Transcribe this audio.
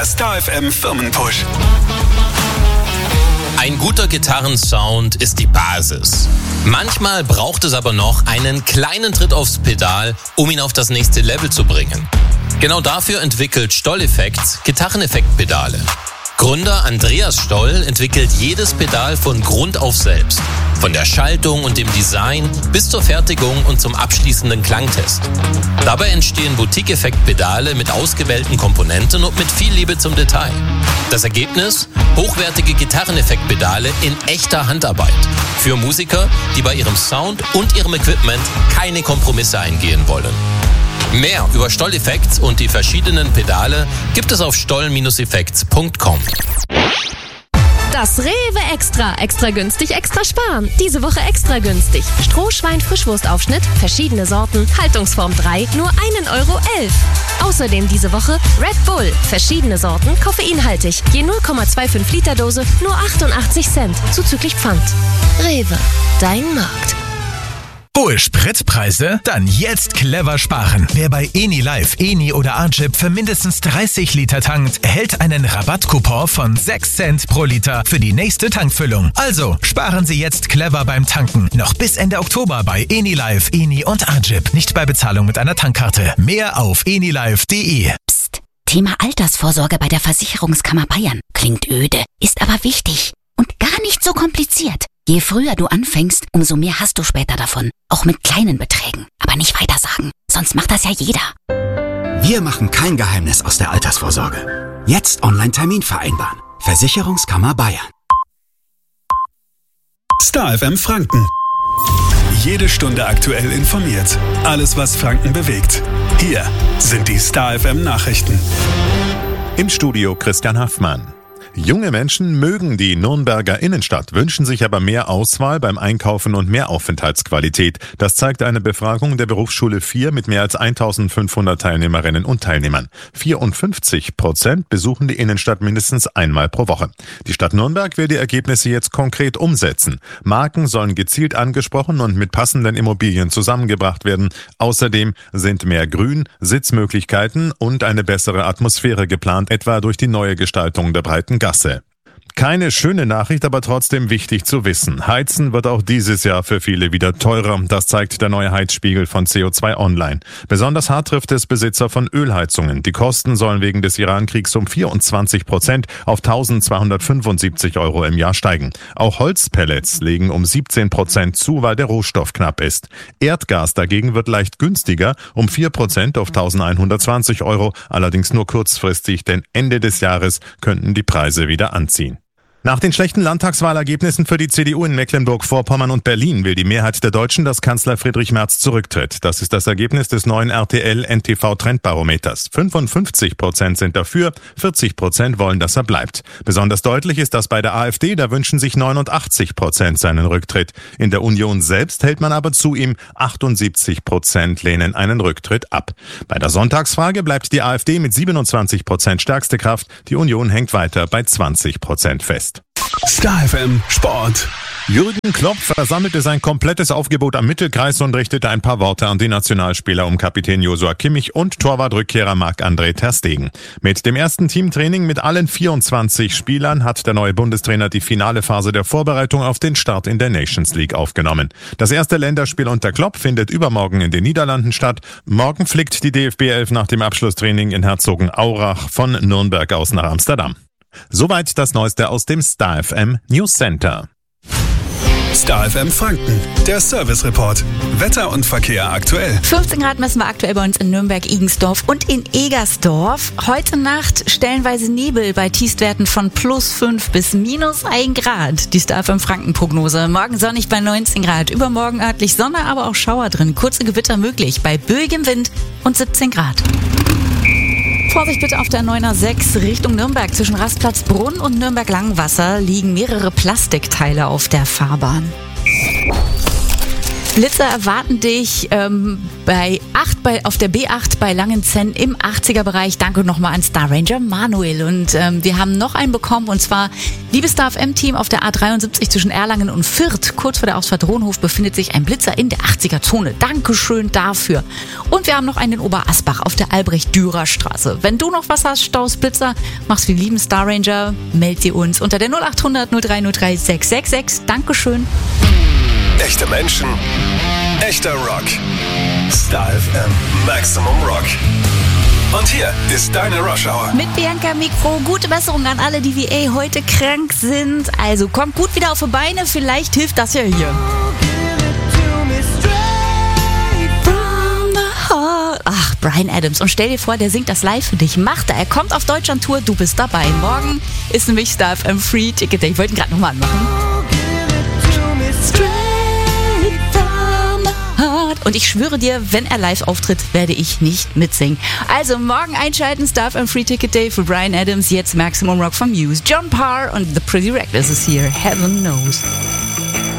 Der Star FM Firmenpush. Ein guter Gitarrensound ist die Basis. Manchmal braucht es aber noch einen kleinen Tritt aufs Pedal, um ihn auf das nächste Level zu bringen. Genau dafür entwickelt Stoll Effects Gitarreneffektpedale. Gründer Andreas Stoll entwickelt jedes Pedal von Grund auf selbst. Von der Schaltung und dem Design bis zur Fertigung und zum abschließenden Klangtest. Dabei entstehen Boutique-Effekt-Pedale mit ausgewählten Komponenten und mit viel Liebe zum Detail. Das Ergebnis? Hochwertige Gitarreneffektpedale in echter Handarbeit. Für Musiker, die bei ihrem Sound und ihrem Equipment keine Kompromisse eingehen wollen. Mehr über Stoll Effects und die verschiedenen Pedale gibt es auf stoll-effects.com. Das Rewe Extra. Extra günstig, extra sparen. Diese Woche extra günstig. Strohschwein-Frischwurstaufschnitt, verschiedene Sorten, Haltungsform 3, nur 1,11 €. Außerdem diese Woche Red Bull, verschiedene Sorten, koffeinhaltig. Je 0,25 Liter Dose, nur 88 Cent, zuzüglich Pfand. Rewe, dein Markt. Hohe Spritpreise? Dann jetzt clever sparen. Wer bei EniLive, Eni oder Arjip für mindestens 30 Liter tankt, erhält einen Rabattcoupon von 6 Cent pro Liter für die nächste Tankfüllung. Also sparen Sie jetzt clever beim Tanken. Noch bis Ende Oktober bei EniLive, Eni und Arjip. Nicht bei Bezahlung mit einer Tankkarte. Mehr auf enilive.de. Psst. Thema Altersvorsorge bei der Versicherungskammer Bayern. Klingt öde, ist aber wichtig und gar nicht so kompliziert. Je früher du anfängst, umso mehr hast du später davon. Auch mit kleinen Beträgen. Aber nicht weitersagen, sonst macht das ja jeder. Wir machen kein Geheimnis aus der Altersvorsorge. Jetzt Online-Termin vereinbaren. Versicherungskammer Bayern. Star FM Franken. Jede Stunde aktuell informiert. Alles, was Franken bewegt. Hier sind die Star FM Nachrichten. Im Studio Christian Haffmann. Junge Menschen mögen die Nürnberger Innenstadt, wünschen sich aber mehr Auswahl beim Einkaufen und mehr Aufenthaltsqualität. Das zeigt eine Befragung der Berufsschule 4 mit mehr als 1500 Teilnehmerinnen und Teilnehmern. 54% besuchen die Innenstadt mindestens einmal pro Woche. Die Stadt Nürnberg will die Ergebnisse jetzt konkret umsetzen. Marken sollen gezielt angesprochen und mit passenden Immobilien zusammengebracht werden. Außerdem sind mehr Grün, Sitzmöglichkeiten und eine bessere Atmosphäre geplant, etwa durch die neue Gestaltung der breiten Gasse. Keine schöne Nachricht, aber trotzdem wichtig zu wissen. Heizen wird auch dieses Jahr für viele wieder teurer. Das zeigt der neue Heizspiegel von CO2 Online. Besonders hart trifft es Besitzer von Ölheizungen. Die Kosten sollen wegen des Iran-Kriegs um 24% auf 1.275 € im Jahr steigen. Auch Holzpellets legen um 17% zu, weil der Rohstoff knapp ist. Erdgas dagegen wird leicht günstiger, um 4% auf 1.120 €, allerdings nur kurzfristig, denn Ende des Jahres könnten die Preise wieder anziehen. Nach den schlechten Landtagswahlergebnissen für die CDU in Mecklenburg-Vorpommern und Berlin will die Mehrheit der Deutschen, dass Kanzler Friedrich Merz zurücktritt. Das ist das Ergebnis des neuen RTL-NTV-Trendbarometers. 55% sind dafür, 40% wollen, dass er bleibt. Besonders deutlich ist das bei der AfD, da wünschen sich 89% seinen Rücktritt. In der Union selbst hält man aber zu ihm, 78% lehnen einen Rücktritt ab. Bei der Sonntagsfrage bleibt die AfD mit 27% stärkste Kraft, die Union hängt weiter bei 20% fest. Star FM Sport. Jürgen Klopp versammelte sein komplettes Aufgebot am Mittelkreis und richtete ein paar Worte an die Nationalspieler um Kapitän Joshua Kimmich und Torwartrückkehrer Marc-André ter Stegen. Mit dem ersten Teamtraining mit allen 24 Spielern hat der neue Bundestrainer die finale Phase der Vorbereitung auf den Start in der Nations League aufgenommen. Das erste Länderspiel unter Klopp findet übermorgen in den Niederlanden statt. Morgen fliegt die DFB 11 nach dem Abschlusstraining in Herzogenaurach von Nürnberg aus nach Amsterdam. Soweit das Neueste aus dem Star FM News Center. Star FM Franken, der Service Report. Wetter und Verkehr aktuell. 15 Grad messen wir aktuell bei uns in Nürnberg-Igensdorf und in Egersdorf. Heute Nacht stellenweise Nebel bei Tiefstwerten von +5 bis -1 Grad. Die Star FM Franken-Prognose. Morgen sonnig bei 19 Grad. Übermorgen örtlich Sonne, aber auch Schauer drin. Kurze Gewitter möglich bei böigem Wind und 17 Grad. Vorsicht bitte auf der 9er 6 Richtung Nürnberg. Zwischen Rastplatz Brunn und Nürnberg-Langwasser liegen mehrere Plastikteile auf der Fahrbahn. Blitzer erwarten dich auf der B8 bei Langenzenn im 80er-Bereich. Danke nochmal an Star Ranger Manuel. Und wir haben noch einen bekommen, und zwar, liebes Star FM-Team, auf der A73 zwischen Erlangen und Fürth, kurz vor der Ausfahrt Rohnhof, befindet sich ein Blitzer in der 80er-Zone. Dankeschön dafür. Und wir haben noch einen in Oberasbach auf der Albrecht-Dürer-Straße. Wenn du noch was hast, Staus, Blitzer, mach's wie lieben Star Ranger, meld dir uns unter der 0800 0303 666. Dankeschön. Echte Menschen, echter Rock. Star FM Maximum Rock. Und hier ist deine Rush Hour. Mit Bianca Mikro. Gute Besserung an alle, die wie heute krank sind. Also kommt gut wieder auf die Beine. Vielleicht hilft das ja hier. Ach, Bryan Adams. Und stell dir vor, der singt das live für dich. Macht er. Er kommt auf Deutschland-Tour. Du bist dabei. Morgen ist nämlich Star FM Free Ticket Day. Ich wollte ihn gerade nochmal anmachen. Und ich schwöre dir, wenn er live auftritt, werde ich nicht mitsingen. Also morgen einschalten, Star FM Free Ticket Day für Bryan Adams. Jetzt Maximum Rock von Muse. John Parr und The Pretty Reckless is here. Heaven knows.